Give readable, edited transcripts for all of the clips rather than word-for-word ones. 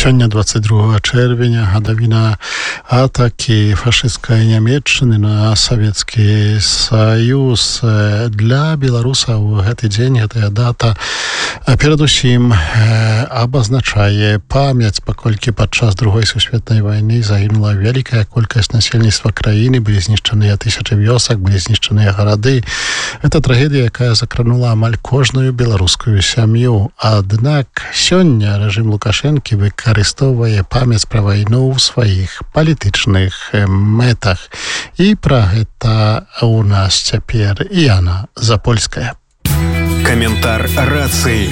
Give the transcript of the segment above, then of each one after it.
Сёння 22 чэрвеня гадавіна атакі фашысцкай Нямецчыны на Савецкі Саюз. Для беларусаў гэты дзень, гэтая дата перадусім абазначае памяць, паколькі падчас Другой сусветнай вайны загінула вялікая колькасць насельніцтва краіны, былі знішчаныя тысячы вёсак, былі знішчаныя гарады. Гэта трагедыя, якая закранула амаль кожную беларускую сям'ю. Аднак сёння рэжым Лукашэнкі выкарыстоўвае памяць пра вайну ў сваіх палітычных мэтах. І пра гэта у нас цяпер Яна Запольская. Каментар рацыі.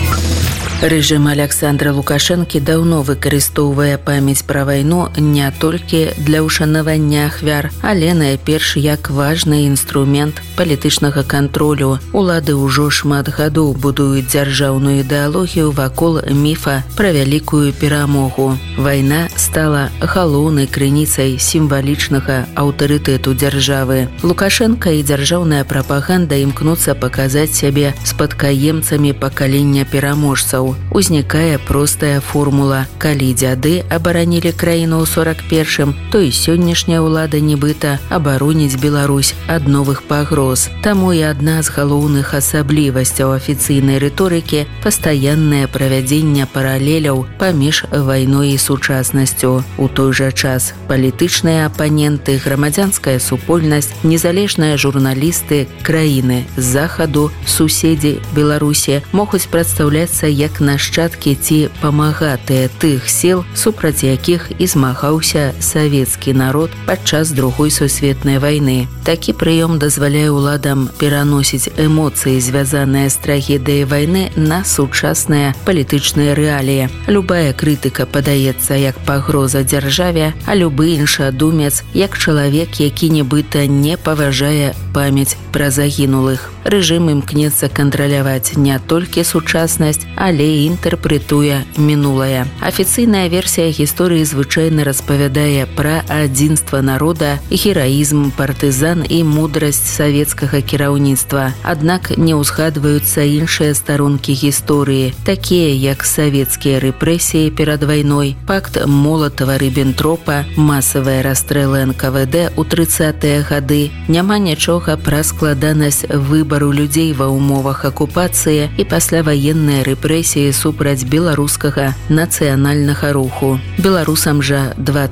Рэжым Аляксандра Лукашэнкі даўно выкарыстоўвае памяць пра вайну не толькі для ўшанавання ахвяр, але найперш як важны інструмент палітычнага кантролю. Улады ўжо шмат гадоў будуюць дзяржаўную ідэалогію вакол міфа пра вялікую перамогу. Вайна стала галоўнай крыніцай сімвалічнага аўтарытэту дзяржавы. Лукашэнка і дзяржаўная прапаганда імкнуцца паказаць сябе спадкаемцамі пакалення пераможцаў. Узнікае простая формула. Калі дзяды абаранілі краіну ў 41-м, то і сённяшняя ўлада нібыта абароніць Беларусь ад новых пагроз. Таму і адна з галоўных асаблівасцяў афіцыйнай рыторыкі – пастаяннае правядзенне паралеляў паміж вайной і сучаснасцю. У той жа час палітычныя апаненты, грамадзянская супольнасць, незалежныя журналісты краіны з захаду, суседзі Беларусі могуць прадстаўляцца як нашчадкі ці памагатыя тых сіл, супраць якіх і змагаўся савецкі народ падчас Другой сусветнай вайны. Такі прыём дазваляе ўладам пераносіць эмоцыі, звязаныя з трагедыяй вайны, на сучасныя палітычныя рэаліі. Любая крытыка падаецца як пагроза дзяржаве, а любы іншадумец як чалавек, які нібыта не паважае памяць пра загінулых. Рэжым імкнецца кантраляваць не толькі сучаснасць, але і інтэрпрэтуе мінулае. Афіцыйная версія гісторыі звычайна распавядае пра адзінства народа, гераізм партызан і мудрасць савецкага кіраўніцтва. Аднак не ўзгадваюцца іншыя старонкі гісторыі, такія як савецкія рэпрэсіі перад вайной, пакт Молатава-Ріббентропа, масавыя расстрэлы НКВД ў 30-е гады. Няма нічога пра складанасць выбару людзей ва ўмовах акупацыі і пасляваенныя рэпрэсіі супраць беларускага нацыянальнага руху. Беларусам жа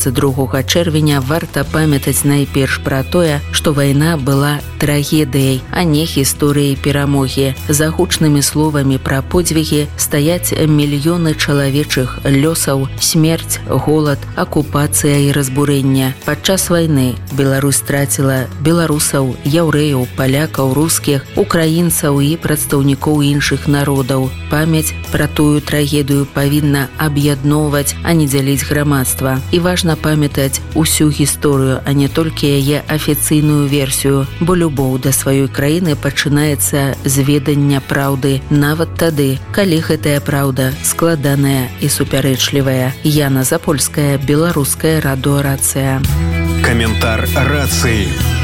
22 чэрвеня варта памятаць найперш пра тое, што вайна была трагедыяй, а не гісторыяй перамогі. За гучнымі словамі пра подзвігі стаяць мільёны чалавечых лёсаў, смерць, голад, акупацыя і разбурэнне. Падчас вайны Беларусь страціла беларусаў, яўрэяў, палякаў, рускіх, украінцаў і прадстаўнікоў іншых народаў. Памяць пра тую трагедыю павінна аб'ядноўваць, а не дзяліць грамадства. І важна памятаць усю гісторыю, а не толькі яе афіцыйную версію, бо любоў да сваёй краіны пачынаецца з ведання праўды, нават тады, калі гэтая праўда складаная і супярэчлівая. Яна Запольская, Беларуская радыёрацыя. Каментар рацыі.